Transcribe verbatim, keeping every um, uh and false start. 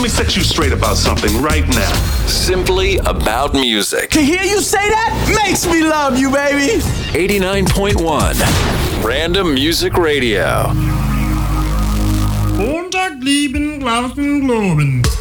Let me set you straight about something right now. Simply about music. To hear you say that makes me love you, baby. eighty-nine point one Random Music Radio. Montag, lieben, glauben, globen.